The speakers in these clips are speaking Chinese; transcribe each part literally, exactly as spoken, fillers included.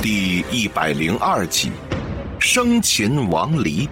第一百零二集，生擒王离。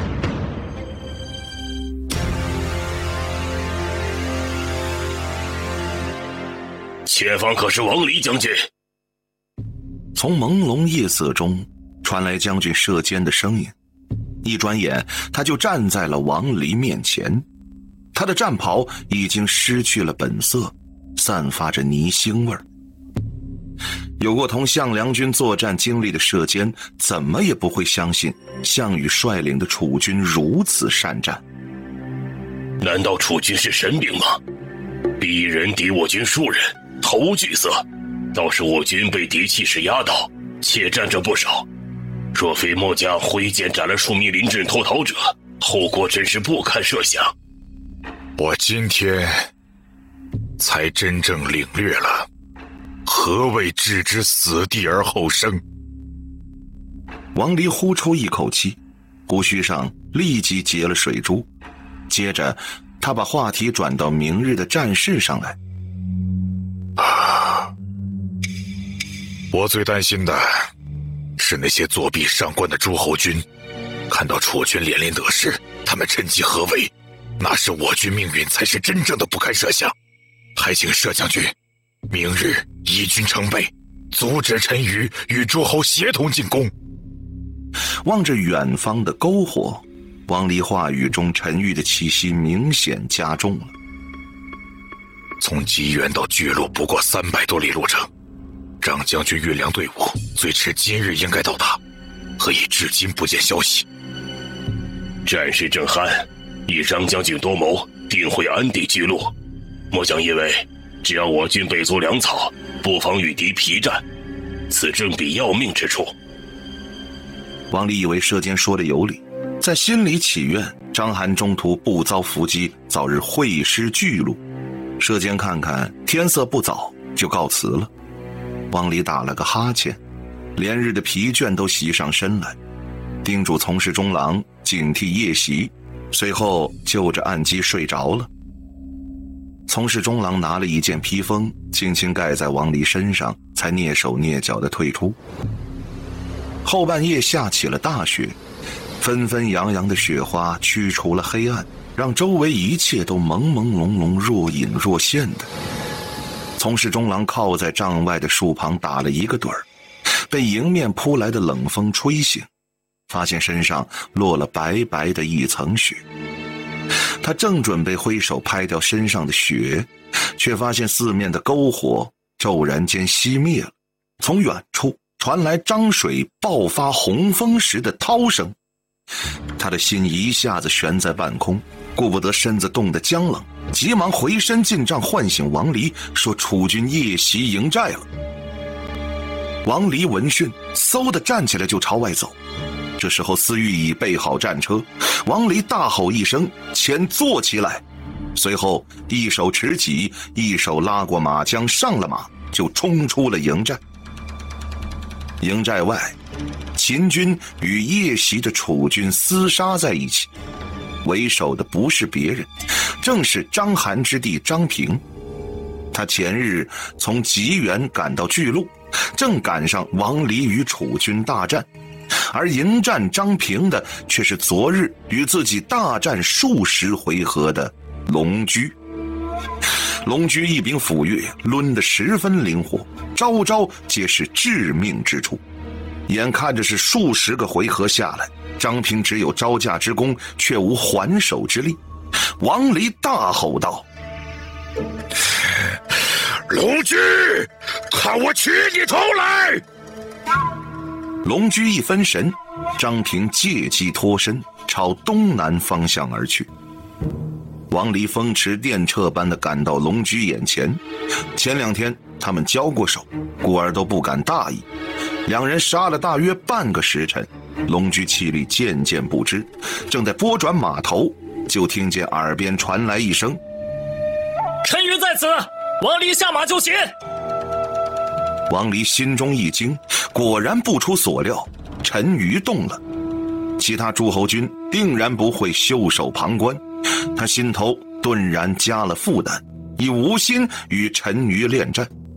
前方可是王离将军。 从朦胧夜色中传来将军射箭的声音，一转眼他就站在了王离面前。他的战袍已经失去了本色，散发着泥腥味儿。有过同项梁军作战经历的射箭怎么也不会相信项羽率领的楚军如此善战。 难道楚军是神兵吗？敌人敌我军数人，头无惧色，倒是我军被敌气势压倒，且战者不少。若非末将挥剑斩了数名临阵脱逃者，后果真是不堪设想。 我今天才真正领略了何谓置之死地而后生。 王离呼出一口气，胡须上立即结了水珠，接着他把话题转到明日的战事上来。 啊，我最担心的是那些作壁上官的诸侯军，看到楚军连连得势，他们趁机合围，那时我军命运才是真正的不堪设想。还请摄将军明日依军成备，阻止陈馀与诸侯协同进攻。 望着远方的篝火，王离话语中陈馀的气息明显加重了。 从吉原到巨鹿不过三百多里路程，张将军运粮队伍最迟今日应该到达，何以至今不见消息？ 战事正酣，以张将军多谋，定会安定巨鹿。末将以为，只要我军备足粮草，不妨与敌皮战，此正比要命之处。 王离以为射箭说的有理，在心里祈愿章邯中途不遭伏击，早日会师巨鹿。射箭看看天色不早，就告辞了。王离打了个哈欠，连日的疲倦都袭上身来，叮嘱从事中郎警惕夜袭，随后就着案几睡着了。从事中郎拿了一件披风，轻轻盖在王离身上，才蹑手蹑脚地退出。后半夜下起了大雪，纷纷扬扬的雪花驱除了黑暗，让周围一切都朦朦胧胧，若隐若现的。从事中郎靠在帐外的树旁打了一个盹儿，被迎面扑来的冷风吹醒，发现身上落了白白的一层雪。他正准备挥手拍掉身上的雪，却发现四面的篝火骤然间熄灭了。从远处传来漳水爆发洪峰时的涛声，他的心一下子悬在半空，顾不得身子冻得僵冷，急忙回身进帐唤醒王离，说楚军夜袭营寨了。王离闻讯，嗖地站起来就朝外走。这时候司玉已备好战车，王离大吼一声，前坐起来，随后一手持戟，一手拉过马缰，上了马，就冲出了营寨。营寨外，秦军与夜袭的楚军厮杀在一起，为首的不是别人，正是章邯之弟张平。他前日从吉原赶到巨鹿，正赶上王离与楚军大战，而迎战张平的却是昨日与自己大战数十回合的龙驹。龙驹一柄斧钺抡得十分灵活，招招皆是致命之处。眼看着是数十个回合下来，张平只有招架之功，却无还手之力。王离大吼道： 龙驹，看我取你头来！ 龙驹一分神，张平借机脱身，朝东南方向而去。王离风驰电掣般地赶到龙驹眼前，前两天他们交过手，故而都不敢大意。两人杀了大约半个时辰，龙驹气力渐渐不支，正在拨转马头，就听见耳边传来一声： 陈馀在此，王离下马就擒。 王离心中一惊，果然不出所料，陈馀动了。其他诸侯军定然不会袖手旁观，他心头顿然加了负担，已无心与陈馀恋战。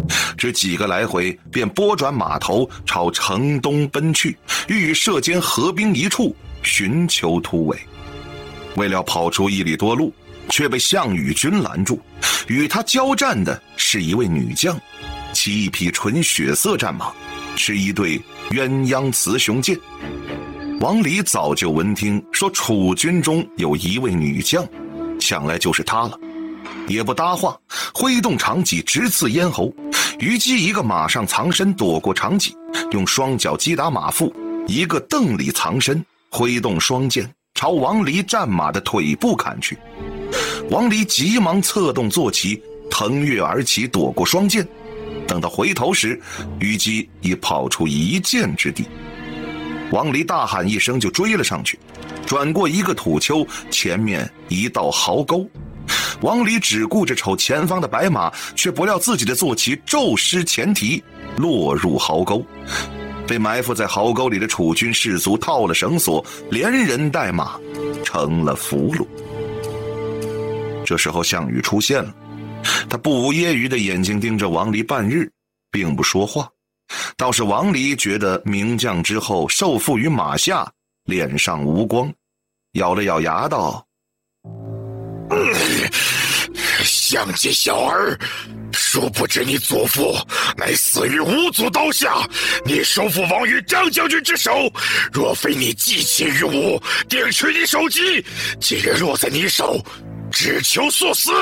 只几个来回便拨转马头朝城东奔去，欲与射监合兵一处，寻求突围。为了跑出一里多路，却被项羽军拦住。与他交战的是一位女将，骑一匹纯血色战马，是一对鸳鸯雌雄剑。王离早就闻听说楚军中有一位女将，想来就是她了，也不搭话，挥动长戟直刺咽喉。虞姬一个马上藏身躲过长戟，用双脚击打马腹，一个蹬里藏身，挥动双剑朝王离战马的腿部砍去。王离急忙侧动坐骑，腾跃而起躲过双剑。等到回头时，虞姬已跑出一箭之地。王离大喊一声就追了上去，转过一个土丘，前面一道壕沟。王离只顾着瞅前方的白马，却不料自己的坐骑骤失前蹄，落入壕沟。被埋伏在壕沟里的楚军士卒套了绳索，连人带马成了俘虏。这时候项羽出现了，他不无揶揄的眼睛盯着王离半日，并不说话。倒是王离觉得名将之后受缚于马下，脸上无光，咬了咬牙道： 嗯，项籍小儿，殊不知你祖父乃死于五祖刀下，你收复亡于张将军之手。若非你记起于吾，定取你首级。今日落在你手，只求速死。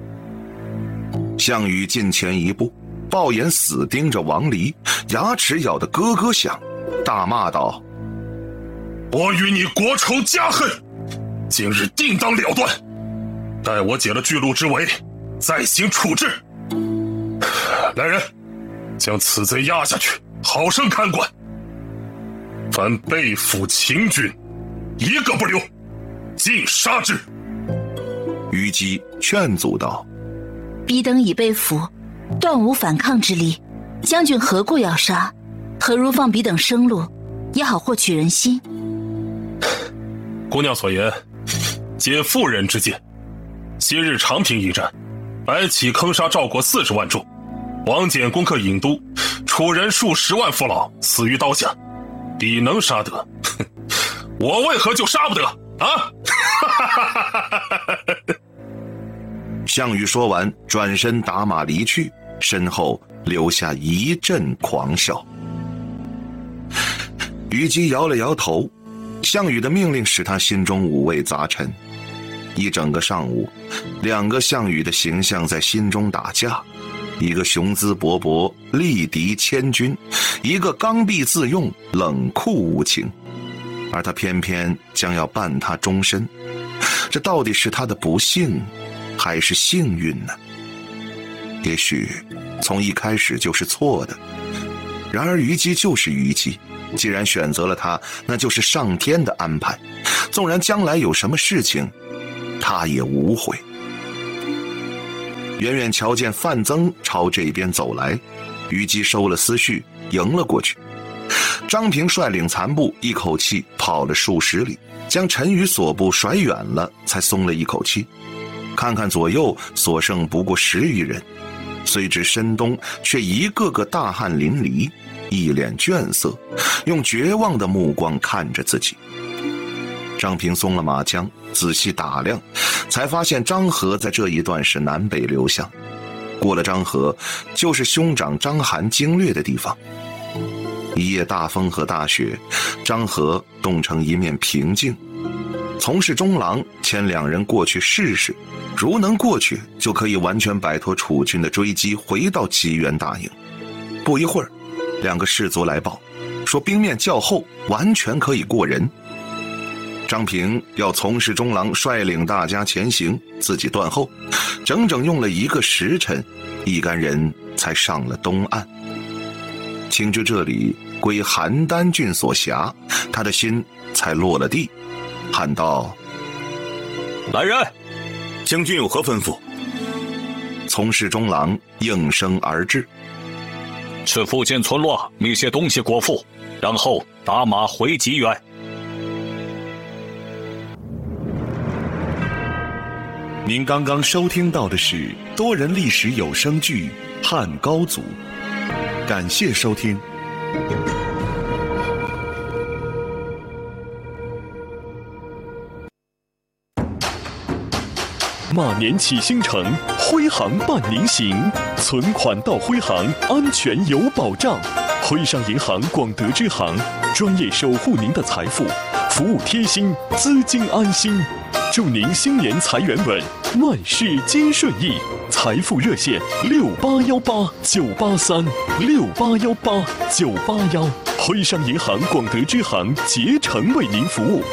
项羽近前一步，暴眼死盯着王离，牙齿咬得咯咯响，大骂道： 我与你国仇家恨，今日定当了断，待我解了巨鹿之围，再行处置。来人，将此贼押下去，好生看管。凡背负秦军，一个不留，尽杀之。 虞姬劝阻道： 彼等已被俘，断无反抗之力，将军何故要杀？何如放彼等生路，也好获取人心。 姑娘所言，皆妇人之见。昔日长平一战，白起坑杀赵国四十万众，王翦攻克郢都，楚人数十万父老死于刀下，彼能杀得，我为何就杀不得啊？ 项羽说完，转身打马离去，身后留下一阵狂笑。虞姬摇了摇头，项羽的命令使他心中五味杂陈。一整个上午，两个项羽的形象在心中打架，一个雄姿勃勃，力敌千军，一个刚愎自用，冷酷无情，而他偏偏将要伴他终身。这到底是他的不幸还是幸运呢？也许从一开始就是错的，然而虞姬就是虞姬，既然选择了他，那就是上天的安排，纵然将来有什么事情，他也无悔。远远瞧见范增朝这边走来，虞姬收了思绪，迎了过去。张平率领残部一口气跑了数十里，将陈馀所部甩远了，才松了一口气。看看左右，所剩不过十余人，虽至深冬，却一个个大汗淋漓，一脸倦色，用绝望的目光看着自己。张平松了马缰，仔细打量，才发现张合在这一段是南北流向，过了张合，就是兄长张邯经略的地方。一夜大风和大雪，张合冻成一面平静。从事中郎牵两人过去试试，如能过去，就可以完全摆脱楚军的追击，回到济源大营。不一会儿，两个士卒来报，说兵面较厚，完全可以过人。张平要从事中郎率领大家前行，自己断后，整整用了一个时辰，一干人才上了东岸。听知这里归邯郸郡所辖，他的心才落了地，喊道： 来人，将军有何吩咐？ 从事中郎应声而至： 去附近村落觅些东西果腹，然后打马回济源。 您刚刚收听到的是多人历史有声剧汉高祖。感谢收听。 马年启星城，徽行伴您行，存款到徽行，安全有保障。徽商银行广德支行，专业守护您的财富，服务贴心，资金安心。祝您新年财源稳，万事皆顺意。财富热线六八幺八九八三六八幺八九八幺，徽商银行广德支行竭诚为您服务。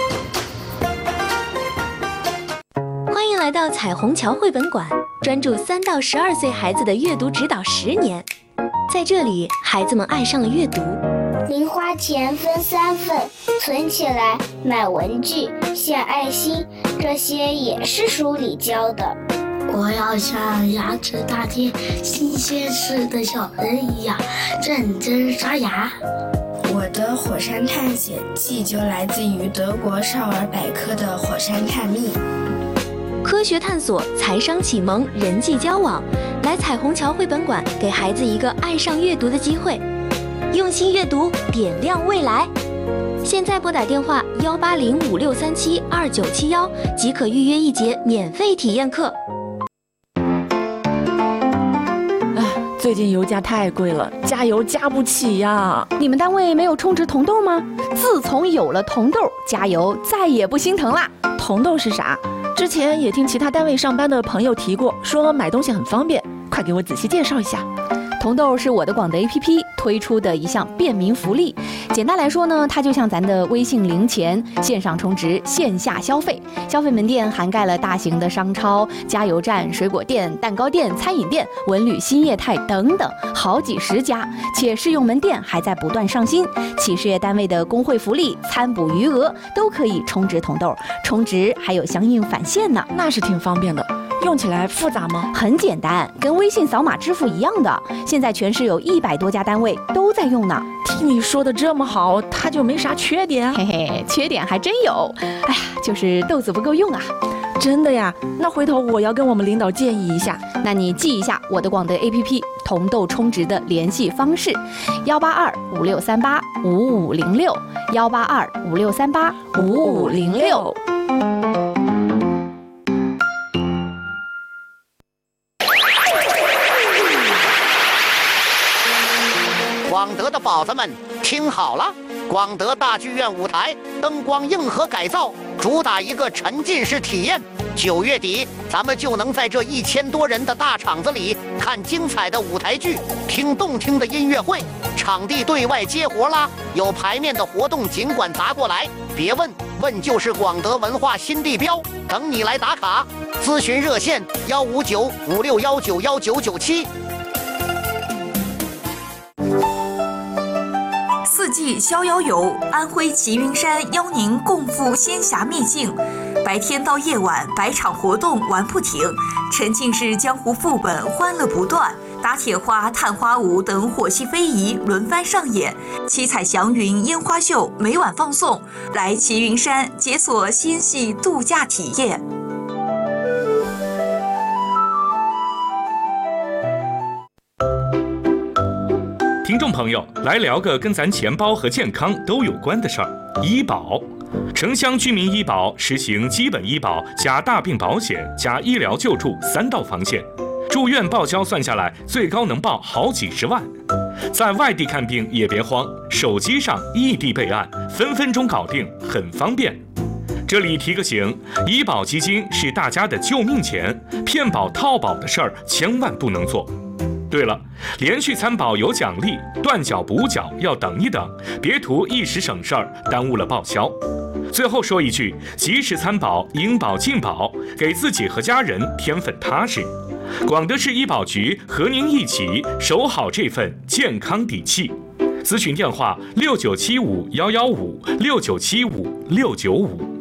欢迎来到彩虹桥绘本馆，专注三到十二岁孩子的阅读指导十年。在这里，孩子们爱上了阅读。 零花钱分三份，存起来买文具、献爱心，这些也是书里教的。 我要像牙齿大贴、新鲜事的小人一样认真刷牙。 我的火山探险记就来自于德国少儿百科的火山探秘。 科学探索、财商启蒙、人际交往，来彩虹桥绘本馆，给孩子一个爱上阅读的机会。用心阅读，点亮未来。现在拨打电话幺八零五六三七二九七幺，即可预约一节免费体验课。 最近油价太贵了，加油加不起呀！你们单位没有充值铜豆吗？自从有了铜豆，加油再也不心疼啦。铜豆是啥？之前也听其他单位上班的朋友提过，说买东西很方便，快给我仔细介绍一下。铜豆是我的广德 A P P 推出的一项便民福利。简单来说呢，它就像咱的微信零钱，线上充值，线下消费。消费门店涵盖了大型的商超、加油站、水果店、蛋糕店、餐饮店、文旅新业态等等，好几十家。且试用门店还在不断上新，企事业单位的工会福利、餐补余额都可以充值铜豆，充值还有相应返现呢，那是挺方便的。用起来复杂吗？很简单，跟微信扫码支付一样的。现在全市有一百多家单位都在用呢。听你说的这么好，它就没啥缺点？嘿嘿，缺点还真有。哎呀，就是豆子不够用啊。真的呀？那回头我要跟我们领导建议一下。那你记一下我的广德 A P P 铜豆充值的联系方式：幺八二五六三八五五零六，幺八二五六三八五五零六。 广德的宝子们听好了，广德大剧院舞台灯光硬核改造，主打一个沉浸式体验。九月底，咱们就能在这一千多人的大场子里看精彩的舞台剧，听动听的音乐会。场地对外接活啦，有排面的活动尽管砸过来，别问问就是广德文化新地标，等你来打卡。咨询热线幺五九五六幺九幺九九七。 四季逍遥游，安徽齐云山邀您共赴仙侠秘境，白天到夜晚百场活动玩不停，沉浸式江湖副本欢乐不断，打铁花、探花舞等火系非遗轮番上演，七彩祥云烟花秀每晚放送，来齐云山解锁仙系度假体验。 听众朋友，来聊个跟咱钱包和健康都有关的事儿。医保，城乡居民医保实行基本医保加大病保险加医疗救助三道防线，住院报销算下来最高能报好几十万。在外地看病也别慌，手机上异地备案，分分钟搞定，很方便。这里提个醒，医保基金是大家的救命钱，骗保套保的事儿千万不能做。对了，连续参保有奖励，断缴补缴要等一等，别图一时省事儿，耽误了报销。最后说一句，及时参保，应保尽保，给自己和家人添份踏实。广德市医保局和您一起守好这份健康底气。咨询电话六九七五幺幺五六九七五六九五。